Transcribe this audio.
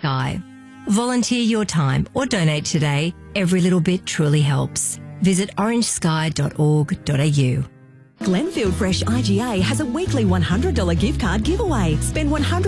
Sky. Volunteer your time or donate today. Every little bit truly helps. Visit orangesky.org.au. Glenfield Fresh IGA has a weekly $100 gift card giveaway. Spend $100